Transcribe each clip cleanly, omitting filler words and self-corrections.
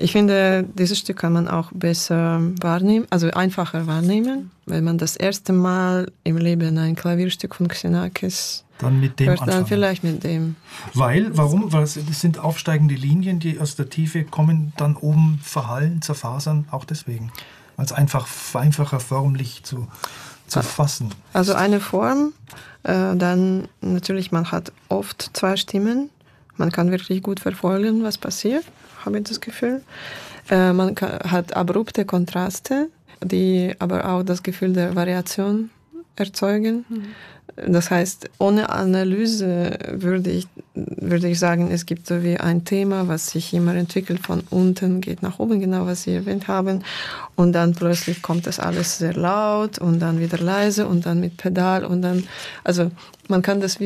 Ich finde, dieses Stück kann man auch besser wahrnehmen, also einfacher wahrnehmen, wenn man das erste Mal im Leben ein Klavierstück von Xenakis dann mit dem hört, anfangen. dann vielleicht mit dem. Warum? Weil es sind aufsteigende Linien, die aus der Tiefe kommen, dann oben verhallen, zerfasern, auch deswegen. Als einfacher förmlich zu fassen. Also eine Form, dann natürlich, man hat oft zwei Stimmen, man kann wirklich gut verfolgen, was passiert, habe ich das Gefühl. Man hat abrupte Kontraste, die aber auch das Gefühl der Variation erzeugen. Das heißt, ohne Analyse würde ich sagen, es gibt so wie ein Thema, was sich immer entwickelt, von unten geht nach oben, genau was Sie erwähnt haben. Und dann plötzlich kommt das alles sehr laut und dann wieder leise und dann mit Pedal und dann, also man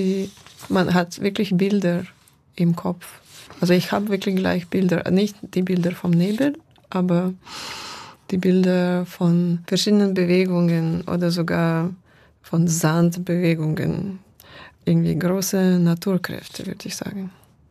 hat wirklich Bilder im Kopf. Also ich habe wirklich gleich Bilder, nicht die Bilder vom Nebel, aber die Bilder von verschiedenen Bewegungen oder sogar von Sandbewegungen. Irgendwie große Naturkräfte, würde ich sagen.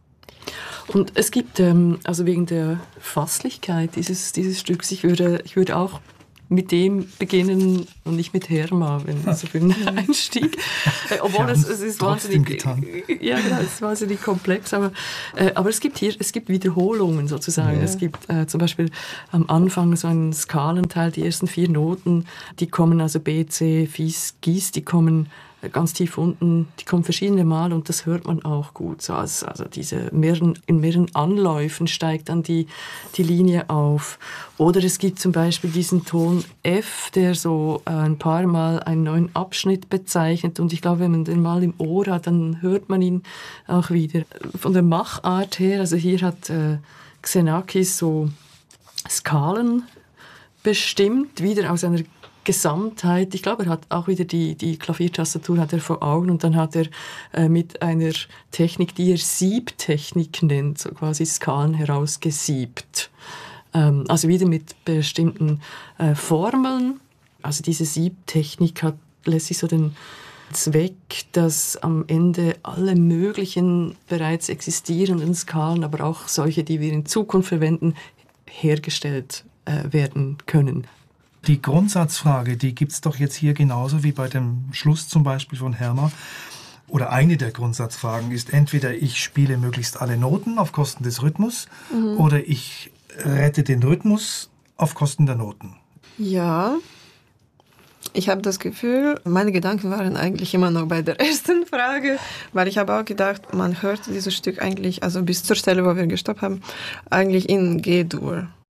Und es gibt, also wegen der Fasslichkeit dieses Stücks, ich würde auch mit dem beginnen und nicht mit Herma, wenn so für einen Einstieg. Obwohl es ist wahnsinnig, ja, genau, es ist wahnsinnig komplex, aber es gibt Wiederholungen sozusagen. Ja. Es gibt zum Beispiel am Anfang so einen Skalenteil, die ersten 4 Noten, die kommen also B, C, Fis, Gis, die kommen ganz tief unten, die kommen verschiedene Mal und das hört man auch gut. So, also in mehreren Anläufen steigt dann die Linie auf. Oder es gibt zum Beispiel diesen Ton F, der so ein paar Mal einen neuen Abschnitt bezeichnet und ich glaube, wenn man den mal im Ohr hat, dann hört man ihn auch wieder. Von der Machart her, also hier hat Xenakis so Skalen bestimmt, wieder aus einer Gesamtheit. Ich glaube, er hat auch wieder die Klaviertastatur hat er vor Augen und dann hat er mit einer Technik, die er Siebtechnik nennt, so quasi Skalen herausgesiebt. Also wieder mit bestimmten Formeln. Also diese Siebtechnik lässt sich so den Zweck, dass am Ende alle möglichen bereits existierenden Skalen, aber auch solche, die wir in Zukunft verwenden, hergestellt werden können. Die Grundsatzfrage, die gibt es doch jetzt hier genauso wie bei dem Schluss zum Beispiel von Herma. Oder eine der Grundsatzfragen ist entweder ich spiele möglichst alle Noten auf Kosten des Rhythmus oder ich rette den Rhythmus auf Kosten der Noten. Ja, ich habe das Gefühl, meine Gedanken waren eigentlich immer noch bei der ersten Frage, weil ich habe auch gedacht, man hört dieses Stück eigentlich, also bis zur Stelle, wo wir gestoppt haben, eigentlich in G-Dur.